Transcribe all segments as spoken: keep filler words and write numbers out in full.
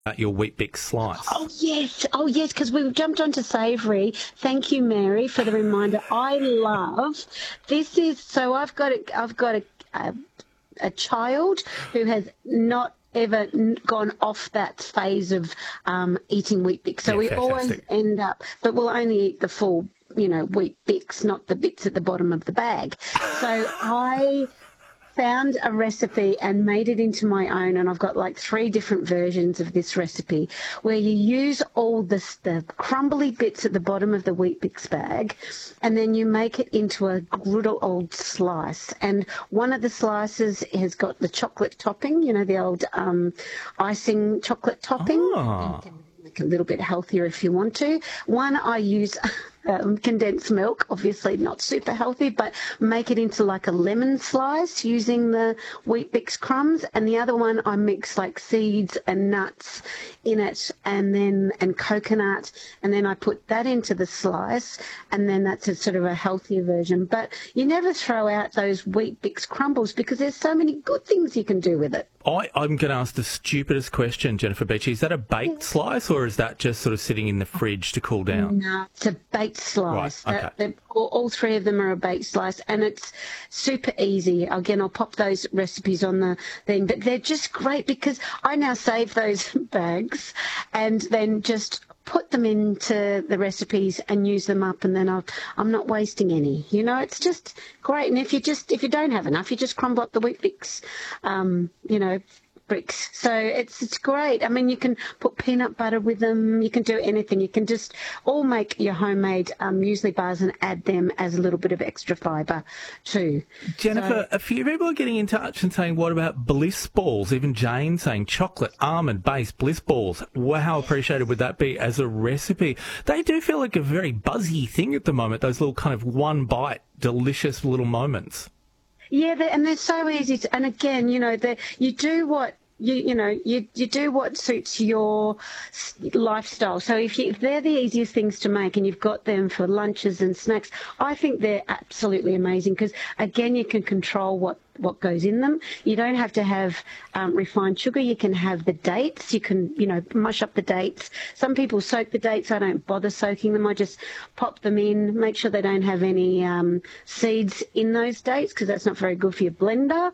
uh, your Weet-Bix slice. Oh, yes. Oh, yes, because we've jumped onto savoury. Thank you, Mary, for the reminder. I love this is so I've got a, I've got a, a, a child who has not ever gone off that phase of um, eating Weet-Bix. So Yeah, we fantastic. always end up, but we'll only eat the full, you know, Weet-Bix, not the bits at the bottom of the bag. So I found a recipe and made it into my own, and I've got like three different versions of this recipe where you use all this, the crumbly bits at the bottom of the Weet-Bix bag, and then you make it into a good old slice. And one of the slices has got the chocolate topping, you know, the old um, icing chocolate topping. Oh. Make it a little bit healthier if you want to. One I use um, condensed milk, obviously not super healthy, but make it into like a lemon slice using the Weet-Bix crumbs. And the other one I mix like seeds and nuts in it, and then and coconut, and then I put that into the slice, and then that's a sort of a healthier version. But you never throw out those Weet-Bix crumbles because there's so many good things you can do with it. I, I'm going to ask the stupidest question, Jennifer Beachy. Is that a baked slice, or is that just sort of sitting in the fridge to cool down? No, it's a baked slice. Right, okay. That- all, all three of them are a baked slice, and it's super easy. Again, I'll pop those recipes on the thing, but they're just great because I now save those bags and then just put them into the recipes and use them up, and then I'll, I'm not wasting any. You know, it's just great. And if you just if you don't have enough, you just crumble up the Weet-Bix, um, you know, bricks. So it's it's great. I mean, you can put peanut butter with them. You can do anything. You can just all make your homemade um, muesli bars and add them as a little bit of extra fibre too. Jennifer, So, a few people are getting in touch and saying, what about bliss balls? Even Jane saying chocolate, almond based bliss balls. Wow, how appreciated would that be as a recipe? They do feel like a very buzzy thing at the moment, those little kind of one bite, delicious little moments. yeah, they're, and they're so easy. To, and again, you know, they you do what. You, you know, you, you do what suits your s- lifestyle. So if, you, if they're the easiest things to make and you've got them for lunches and snacks, I think they're absolutely amazing because, again, you can control what, what goes in them. You don't have to have um, refined sugar. You can have the dates. You can, you know, mush up the dates. Some people soak the dates. I don't bother soaking them. I just pop them in, make sure they don't have any um, seeds in those dates because that's not very good for your blender.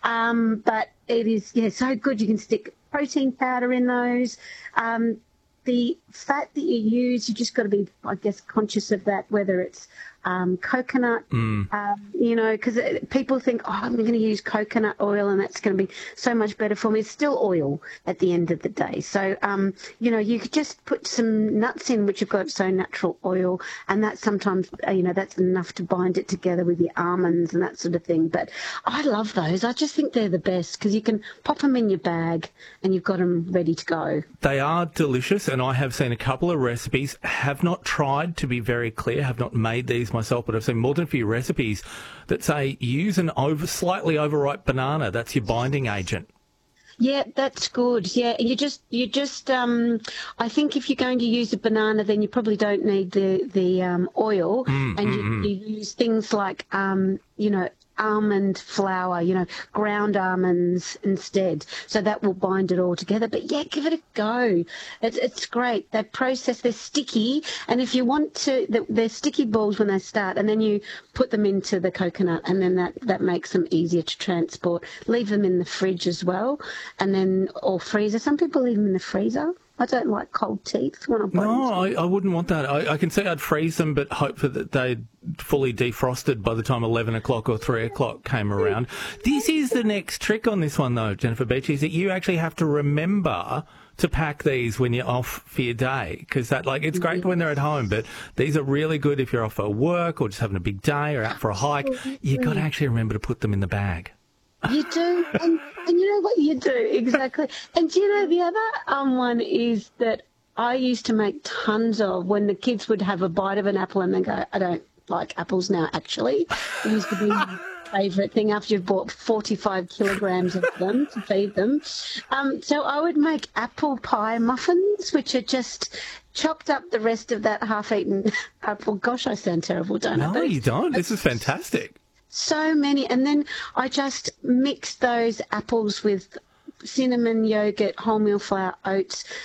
Um, but it is, yeah, so good. You can stick protein powder in those. Um, the fat that you use, you just got to be, I guess, conscious of that, whether it's um, coconut, Mm. um, you know, because people think, oh, I'm going to use coconut oil and that's going to be so much better for me. It's still oil at the end of the day. So, um, you know, you could just put some nuts in, which have got so natural oil, and that sometimes, uh, you know, that's enough to bind it together with your almonds and that sort of thing. But I love those. I just think they're the best because you can pop them in your bag and you've got them ready to go. They are delicious, and I have seen a couple of recipes, have not tried, to be very clear, have not made these myself, but I've seen more than a few recipes that say use an over slightly overripe banana. That's your binding agent. Yeah, that's good. Yeah, you just you just um, I think if you're going to use a banana, then you probably don't need the the um, oil, Mm, and mm, you, mm. you use things like um, you know, almond flour, you know, ground almonds instead. So that will bind it all together. But yeah, give it a go. It's it's great. They process, they're sticky, and if you want to, they're sticky balls when they start, and then you put them into the coconut, and then that that makes them easier to transport. Leave them in the fridge as well, and then or freezer. Some people leave them in the freezer. I don't like cold teeth when I'm No, I, I wouldn't want that. I, I can say I'd freeze them, but hope for that they'd fully defrosted by the time eleven o'clock or three o'clock came around. This is the next trick on this one, though, Jennifer Beachy, is that you actually have to remember to pack these when you're off for your day, because that, like, it's great when they're at home, but these are really good if you're off for work or just having a big day or out for a hike. You've got to actually remember to put them in the bag. You do, and, and you know what you do, exactly. And do you know the other um, one is that I used to make tons of when the kids would have a bite of an apple and then go, I don't like apples now, actually. It used to be my favourite thing after you've bought forty-five kilograms of them to feed them. Um, so I would make apple pie muffins, which are just chopped up the rest of that half-eaten apple. Gosh, I sound terrible, don't I? No, But you don't. This is fantastic. so many, and then I just mixed those apples with cinnamon yogurt, wholemeal flour, oats,